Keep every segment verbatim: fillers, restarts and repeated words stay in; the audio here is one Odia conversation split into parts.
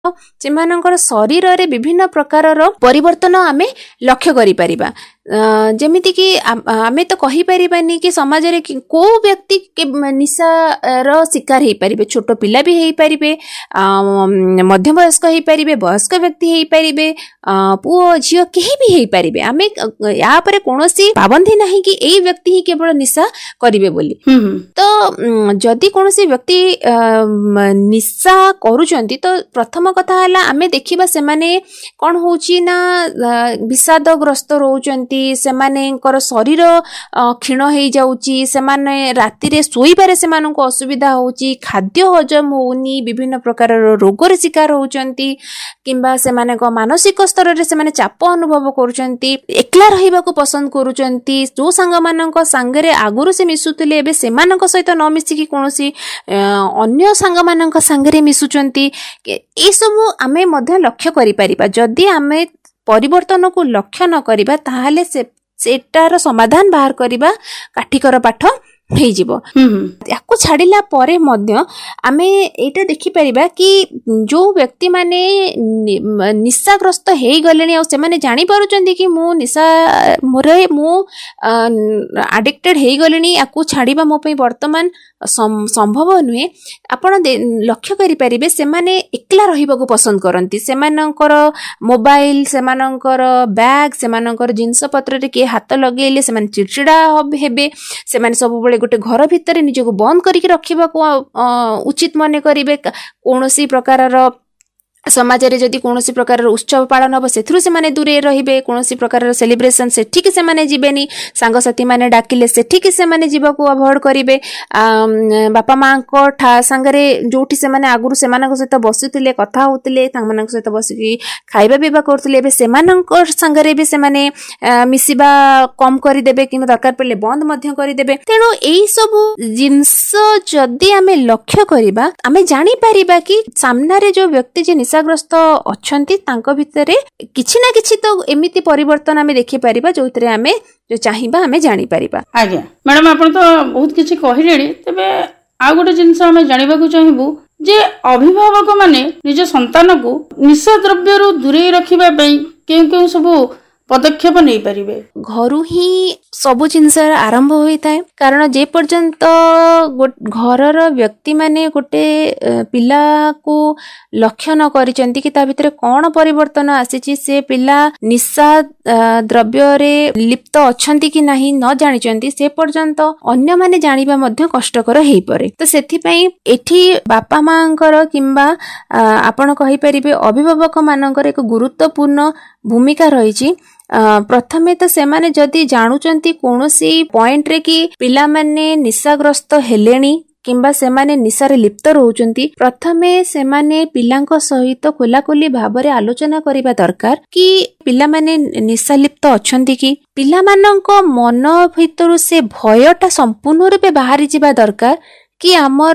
ସେମାନଙ୍କର ଶରୀରରେ ବିଭିନ୍ନ ପ୍ରକାରର ପରିବର୍ତ୍ତନ ଆମେ ଲକ୍ଷ୍ୟ କରିପାରିବା। ଯେମିତି କି ଆମେ ତ କହିପାରିବାନି କି ସମାଜରେ କୋଉ ବ୍ୟକ୍ତି ନିଶାର ଶିକାର ହେଇପାରିବେ। ଛୋଟ ପିଲା ବି ହେଇପାରିବେ, ମଧ୍ୟବୟସ୍କ ହେଇପାରିବେ, ବୟସ୍କ ବ୍ୟକ୍ତି ହେଇପାରିବେ, ପୁଅ ଝିଅ କେହି ବି ହେଇପାରିବେ। ଆମେ ୟା ଉପରେ କୌଣସି ପାବନ୍ଦି ନାହିଁ କି ଏଇ ବ୍ୟକ୍ତି ହିଁ କେବଳ ନିଶା କରିବେ ବୋଲି। ତ ଯଦି କୌଣସି ବ୍ୟକ୍ତି ନିଶା କରୁଛନ୍ତି ତ ପ୍ରଥମ କଥା ହେଲା ଆମେ ଦେଖିବା ସେମାନେ କଣ ହଉଛି ନା ବିଷାଦଗ୍ରସ୍ତ ରହୁଛନ୍ତି, ସେମାନଙ୍କର ଶରୀର କ୍ଷୀଣ ହେଇଯାଉଛି, ସେମାନେ ରାତିରେ ଶୋଇବାରେ ସେମାନଙ୍କୁ ଅସୁବିଧା ହଉଛି, ଖାଦ୍ୟ ହଜମ ହଉନି, ବିଭିନ୍ନ ପ୍ରକାରର ରୋଗର ଶିକାର ହଉଛନ୍ତି, କିମ୍ବା ସେମାନଙ୍କ ମାନସିକ ସ୍ତରରେ ସେମାନେ ଚାପ ଅନୁଭବ କରୁଛନ୍ତି, ଏକଲା ରହିବାକୁ ପସନ୍ଦ କରୁଛନ୍ତି। ଯୋଉ ସାଙ୍ଗମାନଙ୍କ ସାଙ୍ଗରେ ଆଗରୁ ସେ ମିଶୁଥିଲେ ଏବେ ସେମାନଙ୍କ ସହିତ ନ ମିଶିକି କୌଣସି ଅନ୍ୟ ସାଙ୍ଗମାନଙ୍କ ସାଙ୍ଗରେ ମିଶୁଛନ୍ତି। ଏସବୁ ଆମେ ମଧ୍ୟ ଲକ୍ଷ୍ୟ କରିପାରିବା। ଯଦି ଆମେ ପରିବର୍ତ୍ତନକୁ ଲକ୍ଷ୍ୟ ନ କରିବା ତାହେଲେ ସେ ସେଟାର ସମାଧାନ ବାହାର କରିବା କାଠିକର ପାଠ ହେଇଯିବ। ୟାକୁ ଛାଡ଼ିଲା ପରେ ମଧ୍ୟ ଆମେ ଏଇଟା ଦେଖିପାରିବା କି ଯୋଉ ବ୍ୟକ୍ତିମାନେ ନିଶାଗ୍ରସ୍ତ ହେଇଗଲେଣି ଆଉ ସେମାନେ ଜାଣିପାରୁଛନ୍ତି କି ମୁଁ ନିଶା ମୋର ମୁଁ ଆଡିକ୍ଟେଡ୍ ହେଇଗଲିଣି, ୟାକୁ ଛାଡ଼ିବା ମୋ ପାଇଁ ବର୍ତ୍ତମାନ ସମ୍ଭବ ନୁହେଁ। ଆପଣ ଲକ୍ଷ୍ୟ କରିପାରିବେ ସେମାନେ ଏକଲା ରହିବାକୁ ପସନ୍ଦ କରନ୍ତି। ସେମାନଙ୍କର ମୋବାଇଲ, ସେମାନଙ୍କର ବ୍ୟାଗ୍, ସେମାନଙ୍କର ଜିନିଷ ପତ୍ରରେ କିଏ ହାତ ଲଗେଇଲେ ସେମାନେ ଚିଡ଼ଚିଡ଼ା ହେବେ। ସେମାନେ ସବୁବେଳେ ଗୋଟେ ଘର ଭିତରେ ନିଜକୁ ବନ୍ଦ କରିକି ରଖିବାକୁ ଉଚିତ ମନେ କରିବେ। କୌଣସି ପ୍ରକାରର ସମାଜରେ ଯଦି କୌଣସି ପ୍ରକାରର ଉତ୍ସବ ପାଳନ ହେବ ସେଥିରୁ ସେମାନେ ଦୂରେଇ ରହିବେ। କୌଣସି ପ୍ରକାରର ସେଲିବ୍ରେସନ ସେଠିକି ସେମାନେ ଯିବେନି। ସାଙ୍ଗସାଥି ମାନେ ଡାକିଲେ ସେଠିକି ସେମାନେ ଯିବାକୁ ଆଭଏଡ୍ କରିବେ। ବାପା ମାଙ୍କ ସାଙ୍ଗରେ ଯୋଉଠି ସେମାନେ ଆଗରୁ ସେମାନଙ୍କ ସହିତ ବସୁଥିଲେ, କଥା ହଉଥିଲେ, ତାଙ୍କମାନଙ୍କ ସହିତ ବସିକି ଖାଇବା ପିଇବା କରୁଥିଲେ, ଏବେ ସେମାନଙ୍କ ସାଙ୍ଗରେ ବି ସେମାନେ ମିଶିବା କମ କରିଦେବେ କିମ୍ବା ଦରକାର ପଡ଼ିଲେ ବନ୍ଦ ମଧ୍ୟ କରିଦେବେ। ତେଣୁ ଏଇ ସବୁ ଜିନିଷ ଯଦି ଆମେ ଲକ୍ଷ୍ୟ କରିବା ଆମେ ଜାଣିପାରିବା କି ସାମ୍ନାରେ ଯୋଉ ବ୍ୟକ୍ତି ଯେ ନିଶାଗ୍ରସ୍ତ ଅଛନ୍ତି ତାଙ୍କ ଭିତରେ କିଛି ନା କିଛି ତ ଏମିତି ପରିବର୍ତ୍ତନ ଆମେ ଦେଖିପାରିବା ଯୋଉଥିରେ ଆମେ ଯୋଉ ଚାହିଁବା ଆମେ ଜାଣିପାରିବା। ଆଜ୍ଞା ମ୍ୟାଡାମ, ଆପଣ ତ ବହୁତ କିଛି କହିଲେଣି। ତେବେ ଆଉ ଗୋଟେ ଜିନିଷ ଆମେ ଜାଣିବାକୁ ଚାହିଁବୁ ଯେ ଅଭିଭାବକ ମାନେ ନିଜ ସନ୍ତାନକୁ ନିଶା ଦ୍ରବ୍ୟରୁ ଦୂରେଇ ରଖିବା ପାଇଁ କେଉଁ କେଉଁ ସବୁ ପଦକ୍ଷେପ ନେଇପାରିବେ? ଘରୁ ହିଁ ସବୁ ଜିନିଷର ଆରମ୍ଭ ହୋଇଥାଏ। କାରଣ ଯେ ପର୍ଯ୍ୟନ୍ତ ଘରର ବ୍ୟକ୍ତି ମାନେ ଗୋଟେ ପିଲାକୁ ଲକ୍ଷ୍ୟ ନ କରିଛନ୍ତି କି ତା ଭିତରେ କଣ ପରିବର୍ତ୍ତନ ଆସିଛି, ସେ ପିଲା ନିଶା ଦ୍ରବ୍ୟରେ ଲିପ୍ତ ଅଛନ୍ତି କି ନାହିଁ ନ ଜାଣିଛନ୍ତି, ସେ ପର୍ଯ୍ୟନ୍ତ ଅନ୍ୟମାନେ ଜାଣିବା ମଧ୍ୟ କଷ୍ଟକର ହେଇପାରେ। ତ ସେଥିପାଇଁ ଏଠି ବାପା ମାଙ୍କର କିମ୍ବା ଆପଣ କହିପାରିବେ ଅଭିଭାବକ ମାନଙ୍କର ଏକ ଗୁରୁତ୍ୱପୂର୍ଣ୍ଣ ଭୂମିକା ରହିଛି। ପ୍ରଥମେ ତ ସେମାନେ ଯଦି ଜାଣୁଛନ୍ତି କୌଣସି ପଏଣ୍ଟରେ କି ପିଲାମାନେ ନିଶାଗ୍ରସ୍ତ ହେଲେଣି କିମ୍ବା ସେମାନେ ନିଶାରେ ଲିପ୍ତ ରହୁଛନ୍ତି, ପ୍ରଥମେ ସେମାନେ ପିଲାଙ୍କ ସହିତ ଖୋଲାଖୋଲି ଭାବରେ ଆଲୋଚନା କରିବା ଦରକାର କି ପିଲାମାନେ ନିଶାଲିପ୍ତ ଅଛନ୍ତି କି। ପିଲାମାନଙ୍କ ମନ ଭିତରୁ ସେ ଭୟଟା ସମ୍ପୂର୍ଣ୍ଣ ରୂପେ ବାହାରି ଯିବା ଦରକାର କି ଆମର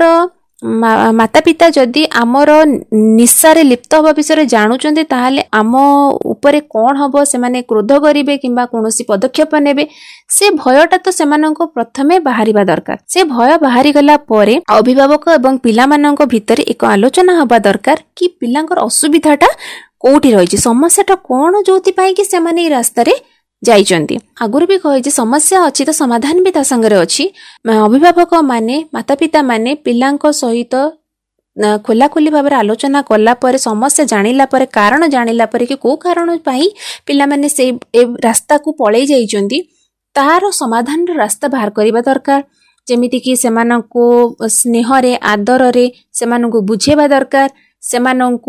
ମାତା ପିତା ଯଦି ଆମର ନିଶାରେ ଲିପ୍ତ ହେବା ବିଷୟରେ ଜାଣୁଛନ୍ତି ତାହେଲେ ଆମ ଉପରେ କଣ ହବ, ସେମାନେ କ୍ରୋଧ କରିବେ କିମ୍ବା କୌଣସି ପଦକ୍ଷେପ ନେବେ, ସେ ଭୟଟା ତ ସେମାନଙ୍କ ପ୍ରଥମେ ବାହାରିବା ଦରକାର। ସେ ଭୟ ବାହାରିଗଲା ପରେ ଅଭିଭାବକ ଏବଂ ପିଲାମାନଙ୍କ ଭିତରେ ଏକ ଆଲୋଚନା ହେବା ଦରକାର କି ପିଲାଙ୍କର ଅସୁବିଧାଟା କୋଉଠି ରହିଛି, ସମସ୍ୟାଟା କଣ ଯୋଉଥିପାଇଁ କି ସେମାନେ ଏଇ ରାସ୍ତାରେ ଯାଇଛନ୍ତି। ଆଗରୁ ବି କହିଛି ସମସ୍ୟା ଅଛି ତ ସମାଧାନ ବି ତା ସାଙ୍ଗରେ ଅଛି। ଅଭିଭାବକ ମାନେ, ମାତା ପିତା ମାନେ ପିଲାଙ୍କ ସହିତ ଖୋଲାଖୋଲି ଭାବରେ ଆଲୋଚନା କଲା ପରେ, ସମସ୍ୟା ଜାଣିଲା ପରେ, କାରଣ ଜାଣିଲା ପରେ କି କୋଉ କାରଣ ପାଇଁ ପିଲାମାନେ ସେଇ ଏ ରାସ୍ତାକୁ ପଳେଇ ଯାଇଛନ୍ତି ତାହାର ସମାଧାନର ରାସ୍ତା ବାହାର କରିବା ଦରକାର। ଯେମିତିକି ସେମାନଙ୍କୁ ସ୍ନେହରେ ଆଦରରେ ସେମାନଙ୍କୁ ବୁଝେଇବା ଦରକାର। ସେମାନଙ୍କୁ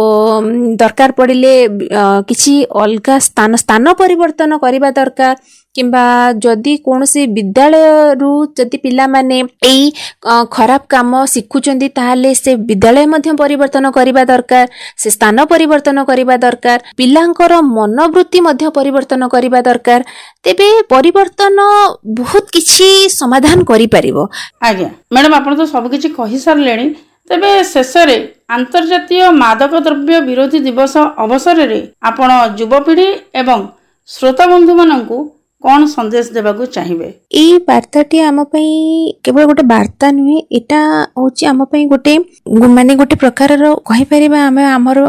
ଦରକାର ପଡ଼ିଲେ କିଛି ଅଲଗା ସ୍ଥାନ ସ୍ଥାନ ପରିବର୍ତ୍ତନ କରିବା ଦରକାର। କିମ୍ବା ଯଦି କୌଣସି ବିଦ୍ୟାଳୟରୁ ଯଦି ପିଲାମାନେ ଏଇ ଖରାପ କାମ ଶିଖୁଛନ୍ତି ତାହେଲେ ସେ ବିଦ୍ୟାଳୟ ମଧ୍ୟ ପରିବର୍ତ୍ତନ କରିବା ଦରକାର, ସେ ସ୍ଥାନ ପରିବର୍ତ୍ତନ କରିବା ଦରକାର, ପିଲାଙ୍କର ମନୋବୃତ୍ତି ମଧ୍ୟ ପରିବର୍ତ୍ତନ କରିବା ଦରକାର। ତେବେ ପରିବର୍ତ୍ତନ ବହୁତ କିଛି ସମାଧାନ କରିପାରିବ। ଆଜ୍ଞା ମ୍ୟାଡାମ, ଆପଣ ତ ସବୁ କିଛି କହିସାରିଲେଣି। ତେବେ ଶେଷରେ ଆନ୍ତର୍ଜାତୀୟ ମାଦକ ଦ୍ରବ୍ୟ ବିରୋଧୀ ଦିବସ ଅବସରରେ ଆପଣ ଯୁବପିଢି ଏବଂ ଶ୍ରୋତା ବନ୍ଧୁ ମାନଙ୍କୁ କଣ ସନ୍ଦେଶ ଦେବାକୁ ଚାହିଁବେ? ଏଇ ବାର୍ତ୍ତାଟି ଆମ ପାଇଁ କେବଳ ଗୋଟେ ବାର୍ତ୍ତା ନୁହେଁ, ଏଇଟା ହଉଛି ଆମ ପାଇଁ ଗୋଟେ ମାନେ ଗୋଟେ ପ୍ରକାରର କହିପାରିବା ଆମେ ଆମର